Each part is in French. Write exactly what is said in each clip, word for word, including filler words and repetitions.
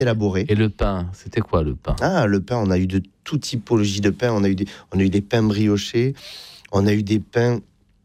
élaboré. Et le pain, c'était quoi le pain? Ah, le pain, on a eu de toute typologie de pain. On a eu des, on a eu des pains briochés, on a eu des pains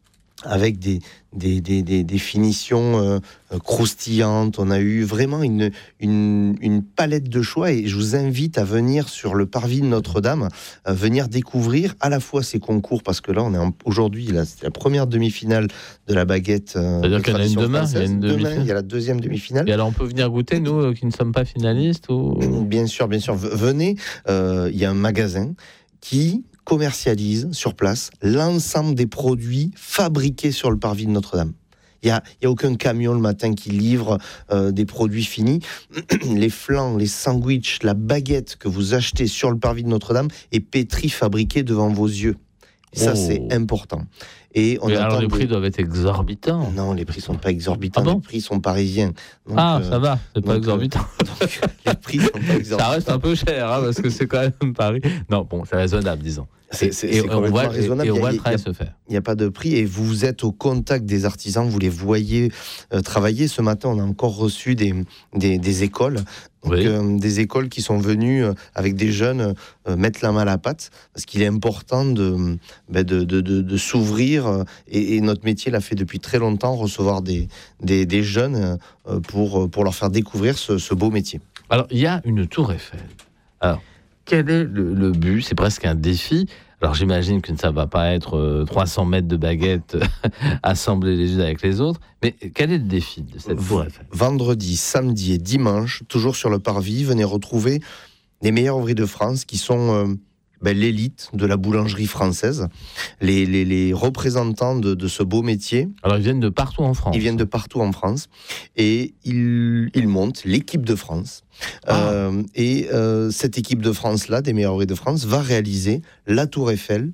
avec des, des, des, des, des finitions euh, croustillantes. On a eu vraiment une, une, une palette de choix et je vous invite à venir sur le parvis de Notre-Dame, à venir découvrir à la fois ces concours, parce que là, on est en, aujourd'hui, là, c'est la première demi-finale de la baguette. Euh, C'est-à-dire qu'il y en a une demain, il y a une demain, il y a la deuxième demi-finale. Et alors, on peut venir goûter, nous, euh, qui ne sommes pas finalistes ou... Bien sûr, bien sûr. Venez, euh, il y a un magasin qui commercialise sur place l'ensemble des produits fabriqués sur le parvis de Notre-Dame. Il n'y a, a aucun camion le matin qui livre euh, des produits finis. Les flans, les sandwichs, la baguette que vous achetez sur le parvis de Notre-Dame est pétrie, fabriquée devant vos yeux. Et ça, oh. c'est important. Et on Mais alors, les des... prix doivent être exorbitants. Non, les prix ne sont pas exorbitants. Ah bon, les prix sont parisiens. Donc, ah, euh, ça va, c'est pas donc, exorbitant. Euh, donc, les prix sont pas exorbitants. Ça reste un peu cher, hein, parce que c'est quand même Paris. Non, bon, c'est raisonnable, disons. C'est, c'est, et, c'est on voit, raisonnable. Et, et on voit le travail se faire. Il n'y a pas de prix et vous êtes au contact des artisans, vous les voyez euh, travailler. Ce matin, on a encore reçu des, des, des écoles, donc, oui. euh, des écoles qui sont venues euh, avec des jeunes euh, mettre la main à la pâte, parce qu'il est important de, ben de, de, de, de s'ouvrir euh, et, et notre métier l'a fait depuis très longtemps, recevoir des, des, des jeunes euh, pour, pour leur faire découvrir ce, ce beau métier. Alors, il y a une tour Eiffel. Alors, quel est le, le but? C'est presque un défi. Alors, j'imagine que ça ne va pas être euh, trois cents mètres de baguettes euh, assemblées les unes avec les autres. Mais quel est le défi de cette tour Eiffel? Vendredi, samedi et dimanche, toujours sur le parvis, venez retrouver les meilleurs ouvriers de France qui sont euh, ben, l'élite de la boulangerie française, les, les, les représentants de, de ce beau métier. Alors, ils viennent de partout en France. Ils viennent de partout en France. Et ils, ils montent l'équipe de France. Ah. Euh, et euh, cette équipe de France-là, des meilleurs ouvriers de France, va réaliser la tour Eiffel.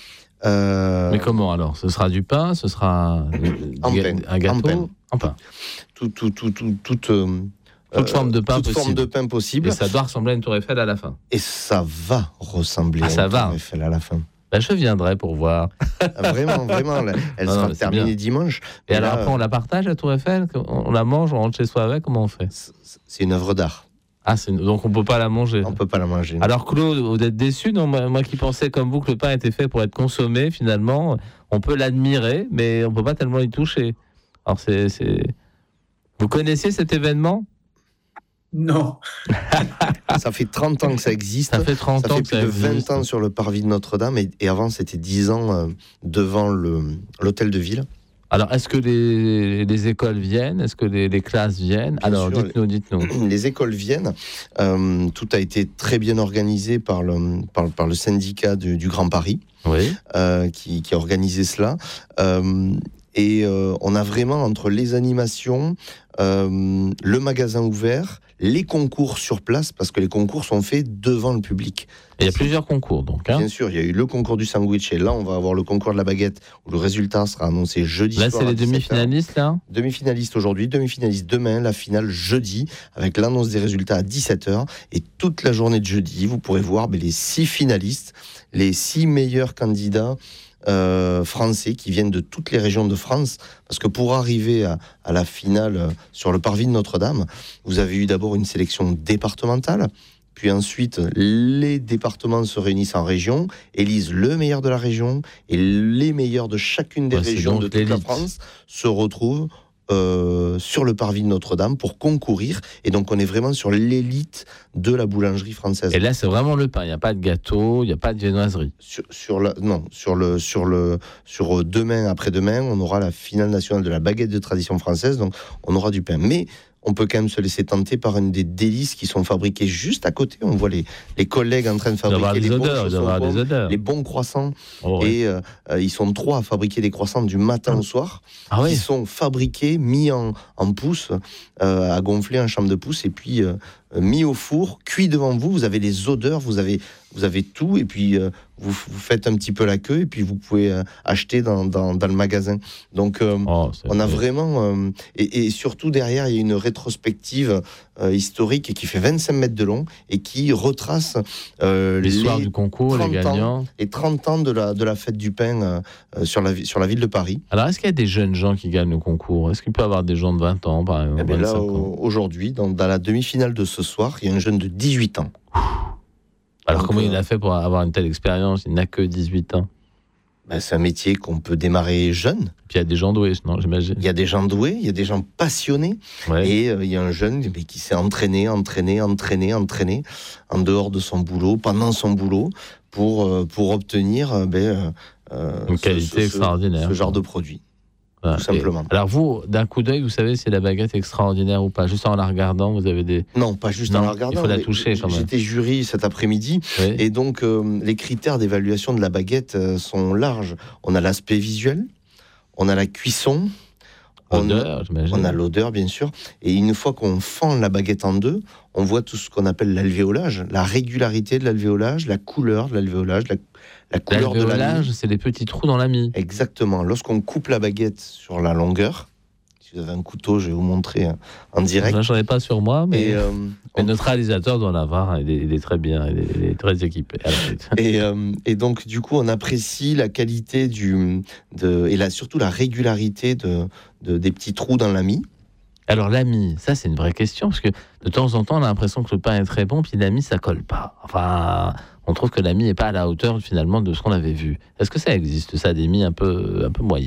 Euh... Mais comment alors? Ce sera du pain? Ce sera en du, pain. un gâteau? En pain. En pain. Tout, tout, tout, tout, tout, euh, toute forme de pain toute possible. forme de pain possible. Et ça doit ressembler à une tour Eiffel à la fin. Et ça va ressembler ah, à ça une va. tour Eiffel à la fin. Ben, je viendrai pour voir. Vraiment, vraiment. Elle non, sera non, terminée bien. Dimanche. Et, et alors là, après, on la partage, la tour Eiffel? On la mange, on rentre chez soi avec? Comment on fait? C'est une œuvre d'art. Ah, c'est une... donc on ne peut pas la manger. On ne peut pas la manger. Alors Claude, vous êtes déçu? Non, moi, moi qui pensais comme vous que le pain était fait pour être consommé, finalement, on peut l'admirer, mais on ne peut pas tellement y toucher. Alors c'est, c'est... Vous connaissez cet événement? Non. Ça fait trente ans que ça existe. Ça fait trente ça ans fait que plus ça de existe. vingt ans sur le parvis de Notre-Dame et, et avant c'était dix ans euh, devant le, l'hôtel de ville. Alors, est-ce que les, les écoles viennent? Est-ce que les, les classes viennent? Bien Alors, sûr, dites-nous, dites-nous. Les écoles viennent. Euh, tout a été très bien organisé par le, par, par le syndicat du, du Grand Paris, oui. euh, qui, qui a organisé cela. Euh, et euh, on a vraiment, entre les animations, euh, le magasin ouvert, les concours sur place, parce que les concours sont faits devant le public. Et il y a plusieurs concours, donc. Hein. Bien sûr, il y a eu le concours du sandwich, et là, on va avoir le concours de la baguette, où le résultat sera annoncé jeudi là, soir. Là, c'est les demi-finalistes, là Demi-finalistes aujourd'hui, demi-finalistes demain, la finale jeudi, avec l'annonce des résultats à dix-sept heures. Et toute la journée de jeudi, vous pourrez voir ben, les six finalistes, les six meilleurs candidats Euh, français qui viennent de toutes les régions de France, parce que pour arriver à, à la finale euh, sur le parvis de Notre-Dame, vous avez eu d'abord une sélection départementale, puis ensuite les départements se réunissent en région, élisent le meilleur de la région, et les meilleurs de chacune des ouais, régions de toute l'élite. La France se retrouvent Euh, sur le parvis de Notre-Dame pour concourir, et donc on est vraiment sur l'élite de la boulangerie française. Et là c'est vraiment le pain, il n'y a pas de gâteau, il n'y a pas de viennoiserie. Sur, sur la, non, sur le, sur le, sur demain, après-demain, on aura la finale nationale de la baguette de tradition française, donc on aura du pain. Mais on peut quand même se laisser tenter par une des délices qui sont fabriquées juste à côté. On voit les, les collègues en train de fabriquer les, odeurs, bons des odeurs. les bons croissants. Oh, ouais. Et euh, ils sont trois à fabriquer des croissants du matin ah. au soir, ah, qui oui. sont fabriqués, mis en, en pousse, euh, à gonfler en chambre de pousse, et puis euh, mis au four, cuit devant vous. Vous avez les odeurs, vous avez vous avez tout, et puis euh, vous, vous faites un petit peu la queue, et puis vous pouvez euh, acheter dans, dans, dans le magasin. Donc euh, Oh, on a vrai. vraiment... Euh, et, et surtout derrière, il y a une rétrospective euh, historique qui fait vingt-cinq mètres de long, et qui retrace euh, L'histoire les du concours, les gagnants. et trente ans de la, de la fête du pain euh, sur, la, sur la ville de Paris. Alors, est-ce qu'il y a des jeunes gens qui gagnent le concours ? Est-ce qu'il peut y avoir des gens de vingt ans, par exemple, Eh bien là, vingt-cinq ans ? aujourd'hui, dans, dans la demi-finale de ce soir, il y a un jeune de dix-huit ans. Alors, Donc, comment euh, il a fait pour avoir une telle expérience ? Il n'a que dix-huit ans. Ben, c'est un métier qu'on peut démarrer jeune. Puis il y a des gens doués, non, j'imagine. Il y a des gens doués, il y a des gens passionnés. Ouais. Et euh, il y a un jeune mais, qui s'est entraîné, entraîné, entraîné, entraîné, en dehors de son boulot, pendant son boulot, pour, euh, pour obtenir euh, ben, euh, Une ce- qualité ce, extraordinaire. Ce genre de produit. Voilà. Tout simplement. Et alors vous, d'un coup d'œil, vous savez si la baguette est extraordinaire ou pas. Juste en la regardant, vous avez des... Non, pas juste Non, en la regardant. il faut la mais toucher quand même. J'étais jury cet après-midi. Oui. Et donc, euh, les critères d'évaluation de la baguette euh, sont larges. On a l'aspect visuel, on a la cuisson, on, Odeur, j'imagine. on a l'odeur, bien sûr. Et une fois qu'on fend la baguette en deux, on voit tout ce qu'on appelle l'alvéolage, la régularité de l'alvéolage, la couleur de l'alvéolage, la, la couleur de la L'alvéolage, mie. c'est les petits trous dans la mie. Exactement. Lorsqu'on coupe la baguette sur la longueur, si vous avez un couteau, je vais vous montrer hein, en direct. Là, j'en ai pas sur moi, mais, Et, euh, mais on- notre réalisateur doit en avoir. Hein. Il, est, il est très bien, il est, il est très équipé. Alors, Et, euh, et donc, du coup, on apprécie la qualité du, de, et la, surtout la régularité de, de, des petits trous dans la mie. Alors la mie, ça c'est une vraie question, parce que de temps en temps on a l'impression que le pain est très bon, puis la mie ça colle pas. Enfin, on trouve que la mie n'est pas à la hauteur finalement de ce qu'on avait vu. Est-ce que ça existe, ça, desmies un peu, un peu moyennes ?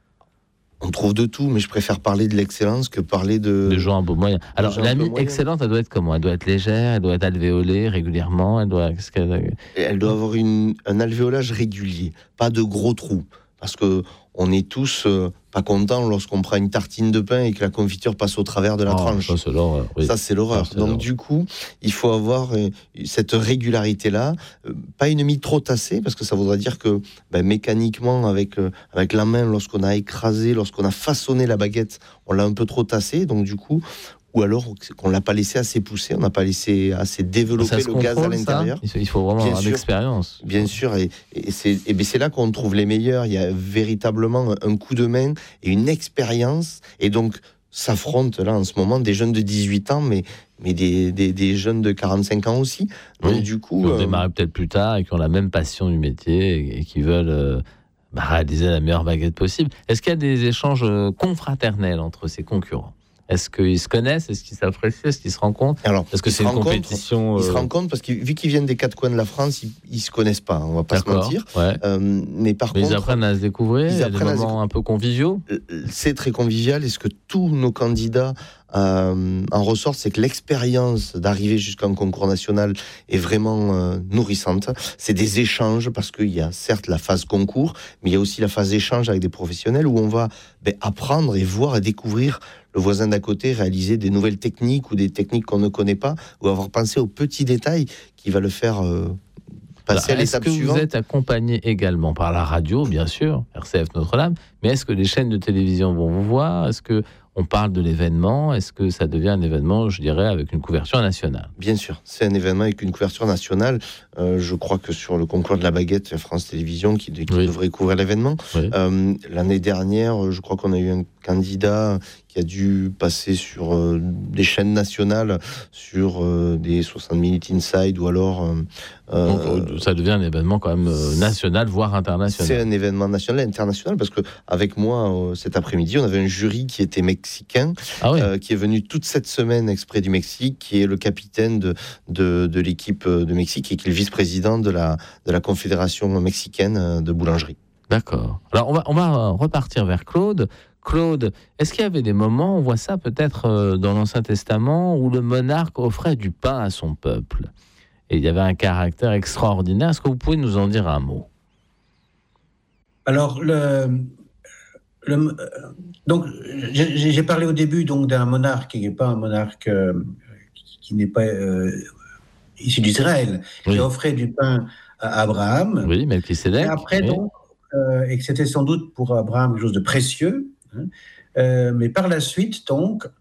On trouve de tout, mais je préfère parler de l'excellence que parler de... Des gens un peu moyens. Alors gens la un peu mie moyens. excellente, elle doit être comment ? Elle doit être légère, elle doit être alvéolée régulièrement, elle doit... Qu'est-ce qu'elle... Et elle doit avoir une, un alvéolage régulier, pas de gros trous. Parce que on est tous euh, pas contents lorsqu'on prend une tartine de pain et que la confiture passe au travers de la Oh, tranche. ça, c'est l'horreur, oui. Ça, c'est l'horreur. Ça, c'est Donc, l'horreur. du coup, il faut avoir euh, cette régularité-là. Euh, pas une mie trop tassée, parce que ça voudrait dire que ben, mécaniquement, avec, euh, avec la main, lorsqu'on a écrasé, lorsqu'on a façonné la baguette, on l'a un peu trop tassée. Donc, du coup, ou alors qu'on ne l'a pas laissé assez pousser, on n'a pas laissé assez développer Ça se le gaz à contrôle, ça ? l'intérieur. Il faut- il faut vraiment Bien avoir sûr. l'expérience. Bien sûr, et, et c'est, et ben c'est là qu'on trouve les meilleurs. Il y a véritablement un coup de main et une expérience. Et donc, s'affrontent là en ce moment des jeunes de dix-huit ans, mais, mais des, des, des jeunes de quarante-cinq ans aussi. Donc, Oui, du Qui coup, ont euh, démarré peut-être plus tard et qui ont la même passion du métier et, et qui veulent euh, bah, réaliser la meilleure baguette possible. Est-ce qu'il y a des échanges euh, confraternels entre ces concurrents ? Est-ce qu'ils se connaissent ? Est-ce qu'ils s'apprécient ? Est-ce qu'ils se rencontrent ? alors, Est-ce que ils c'est se une rencontrent- compétition Ils se euh, rendent compte parce que vu qu'ils viennent des quatre coins de la France, ils, ils se connaissent pas. On va pas se D'accord, mentir. ouais. Euh, mais par Mais contre, ils apprennent à se découvrir, ils il y a des apprennent à se moments un peu conviviaux. c'est très convivial. Et ce que tous nos candidats euh, en ressortent, c'est que l'expérience d'arriver jusqu'à un concours national est vraiment euh, nourrissante. C'est des échanges, parce qu'il y a certes la phase concours, mais il y a aussi la phase échange avec des professionnels où on va ben, apprendre et voir et découvrir le voisin d'à côté réaliser des nouvelles techniques ou des techniques qu'on ne connaît pas, ou avoir pensé aux petits détails qui va le faire euh, passer Alors, à est-ce l'étape que suivante. vous êtes accompagné également par la radio, bien sûr, R C F Notre-Dame, mais est-ce que les chaînes de télévision vont vous voir ? Est-ce que on parle de l'événement ? Est-ce que ça devient un événement, je dirais, avec une couverture nationale ? Bien sûr, c'est un événement avec une couverture nationale. Euh, je crois que sur le concours de la baguette, il y a France Télévisions qui, qui Oui. devrait couvrir l'événement. Oui. Euh, l'année dernière, je crois qu'on a eu un candidat qui a dû passer sur euh, des chaînes nationales, sur euh, des soixante minutes inside, ou alors... euh, Donc, euh, ça devient un événement quand même euh, national, voire c'est international. un événement national et international, parce que avec moi, euh, cet après-midi, on avait un jury qui était mexicain, Ah oui, euh, qui est venu toute cette semaine exprès du Mexique, qui est le capitaine de, de, de l'équipe de Mexique et qui est le vice-président de la, de la Confédération mexicaine de boulangerie. d'accord. Alors, on va, on va repartir vers Claude. Claude, est-ce qu'il y avait des moments, on voit ça peut-être euh, dans l'Ancien Testament, où le monarque offrait du pain à son peuple ? Et il y avait un caractère extraordinaire. Est-ce que vous pouvez nous en dire un mot ? Alors, le, le, euh, donc, j'ai j'ai parlé au début donc d'un monarque qui n'est pas un monarque euh, qui, qui n'est pas euh, issu d'Israël, Oui. qui offrait du pain à Abraham. Oui, Melchisédek. Et après, oui. donc, euh, et que c'était sans doute pour Abraham quelque chose de précieux. Hein, euh, mais par la suite, donc,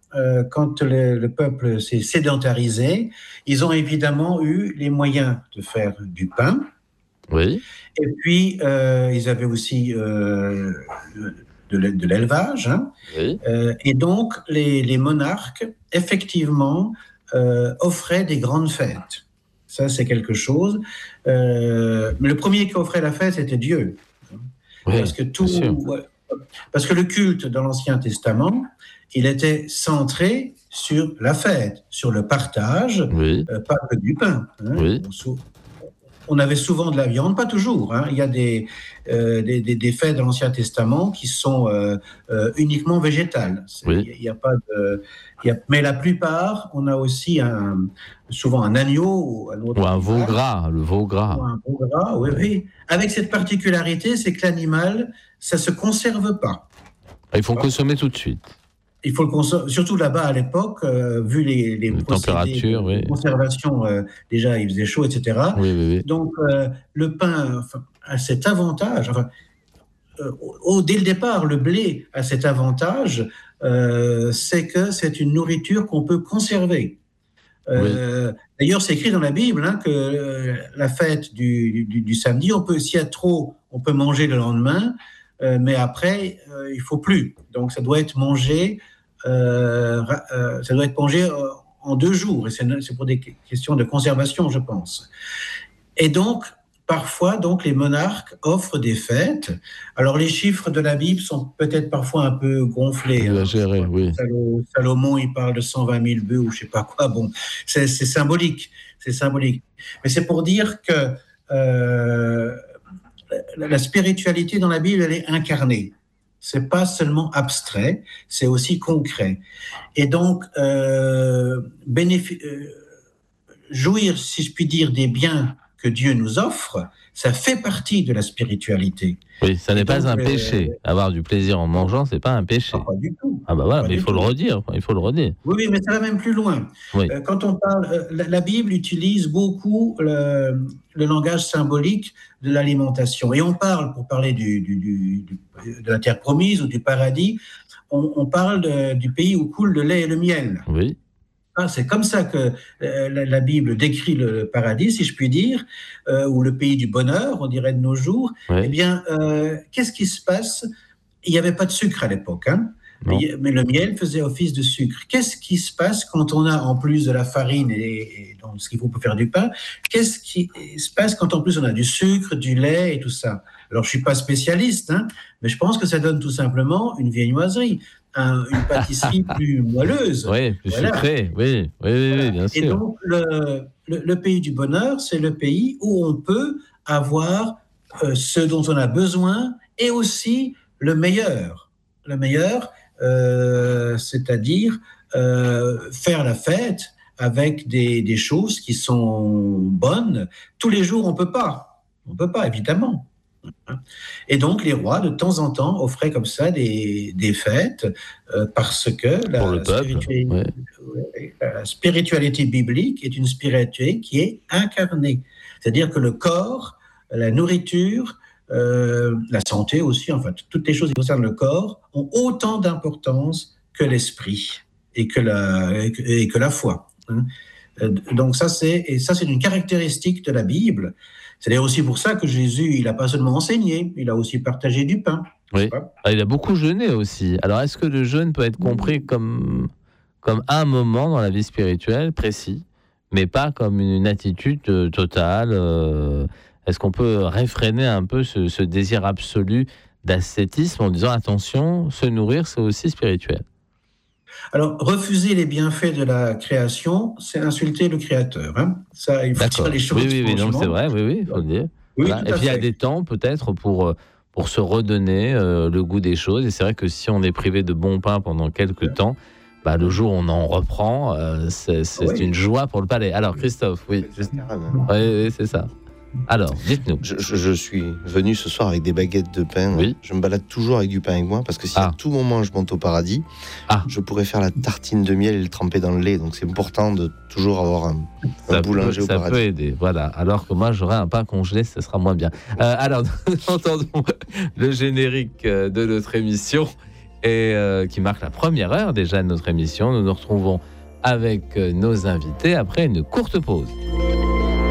euh, quand le, le peuple s'est sédentarisé, ils ont évidemment eu les moyens de faire du pain. Oui. Et puis, euh, ils avaient aussi euh, de, de l'élevage. Hein. Oui. Euh, et donc, les, les monarques, effectivement, euh, offraient des grandes fêtes. Ça, c'est quelque chose. Euh, mais le premier qui offrait la fête, c'était Dieu. Oui, parce que tout, bien sûr. parce que le culte dans l'Ancien Testament, il était centré sur la fête, sur le partage, Oui. euh, pas que du pain. Hein. Oui. On, on avait souvent de la viande, pas toujours. Hein. Il y a des, euh, des, des, des fêtes dans l'Ancien Testament qui sont euh, euh, uniquement végétales. Oui. Il y a pas de, il y a, mais la plupart, on a aussi un, souvent un agneau, un autre ou un veau gras, le veau gras. Ou un veau gras, oui, oui. Avec cette particularité, c'est que l'animal, ça se conserve pas. Il faut consommer tout de suite. Il faut le consommer, surtout là-bas à l'époque, euh, vu les, les, les températures, de, oui. de conservation, euh, déjà il faisait chaud, et cetera. Oui, oui, oui. Donc euh, le pain enfin, a cet avantage. Enfin, euh, au, dès le départ, le blé a cet avantage, euh, c'est que c'est une nourriture qu'on peut conserver. Euh, oui. D'ailleurs, c'est écrit dans la Bible hein, que euh, la fête du, du, du samedi, on peut, s'il y a trop, on peut manger le lendemain. Euh, mais après, euh, il faut plus. Donc, ça doit être mangé, euh, euh, ça doit être mangé euh, en deux jours. Et c'est, c'est pour des questions de conservation, je pense. Et donc, parfois, donc, les monarques offrent des fêtes. Alors, les chiffres de la Bible sont peut-être parfois un peu gonflés. Exagérés, hein. Oui. Salomon, il parle de cent vingt mille bœufs ou je sais pas quoi. Bon, c'est, c'est symbolique. C'est symbolique. Mais c'est pour dire que euh, la spiritualité dans la Bible, elle est incarnée. C'est pas seulement abstrait, c'est aussi concret. Et donc, euh, bénéfic- euh, jouir, si je puis dire, des biens que Dieu nous offre, ça fait partie de la spiritualité. Oui, ça n'est Et pas donc, un péché. Euh, Avoir du plaisir en mangeant, c'est pas un péché. Ah, pas du tout. Ah bah voilà, Pas mais il faut tout. le redire. Il faut le redire. Oui, oui, mais ça va même plus loin. Oui. Euh, quand on parle, euh, la, la Bible utilise beaucoup le, le langage symbolique de l'alimentation. Et on parle, pour parler du, du, du, du, de la terre promise ou du paradis, on, on parle de, du pays où coule le lait et le miel. Oui. Ah, c'est comme ça que euh, la, la Bible décrit le paradis, si je puis dire, euh, ou le pays du bonheur, on dirait de nos jours. Oui. Eh bien, euh, qu'est-ce qui se passe ? Il n'y avait pas de sucre à l'époque, hein ? Mais, mais le miel faisait office de sucre. Qu'est-ce qui se passe quand on a en plus de la farine et, et donc ce qu'il faut pour faire du pain? Qu'est-ce qui se passe quand en plus on a du sucre, du lait et tout ça? Alors je suis pas spécialiste, hein, mais je pense que ça donne tout simplement une viennoiserie, un, une pâtisserie plus moelleuse. Oui, plus voilà. sucrée. Oui, oui, oui, voilà. oui, bien sûr. Et donc le, le, le pays du bonheur, c'est le pays où on peut avoir euh, ce dont on a besoin et aussi le meilleur, le meilleur. Euh, c'est-à-dire euh, faire la fête avec des, des choses qui sont bonnes. Tous les jours, on peut pas. On peut pas, évidemment. Et donc, les rois, de temps en temps, offraient comme ça des, des fêtes euh, parce que la, Pour le peuple, spiritualité, ouais. la spiritualité biblique est une spiritualité qui est incarnée. C'est-à-dire que le corps, la nourriture, Euh, la santé aussi, enfin, toutes les choses qui concernent le corps ont autant d'importance que l'esprit et que la, et que, et que la foi. Hein. Donc ça, c'est, et ça, c'est une caractéristique de la Bible. C'est d'ailleurs aussi pour ça que Jésus, il n'a pas seulement enseigné, il a aussi partagé du pain. Oui. Ah, il a beaucoup jeûné aussi. Alors, est-ce que le jeûne peut être compris comme, comme un moment dans la vie spirituelle précis, mais pas comme une attitude totale euh, Est-ce qu'on peut réfréner un peu ce, ce désir absolu d'ascétisme en disant attention, se nourrir, c'est aussi spirituel? Alors, refuser les bienfaits de la création, c'est insulter le Créateur. Hein. Ça, il faut D'accord. dire les choses. Oui, oui, oui, non, c'est vrai, oui, oui, il faut le dire. Oui, voilà. Et puis, il y a des temps, peut-être, pour, pour se redonner euh, le goût des choses. Et c'est vrai que si on est privé de bon pain pendant quelques temps, bah, le jour où on en reprend, euh, c'est, c'est oui. une joie pour le palais. Alors, Christophe, oui. Juste... oui, oui, c'est ça. Alors, dites-nous. Je, je, je suis venu ce soir avec des baguettes de pain. Oui. Je me balade toujours avec du pain avec moi parce que si ah. à tout moment je monte au paradis, ah. je pourrais faire la tartine de miel et le tremper dans le lait. Donc c'est important de toujours avoir un, un boulanger peut, au paradis. Ça peut aider, voilà. Alors que moi, j'aurais un pain congelé, ce sera moins bien. Euh, alors, nous entendons le générique de notre émission et euh, qui marque la première heure déjà de notre émission. Nous nous retrouvons avec euh, nos invités après une courte pause.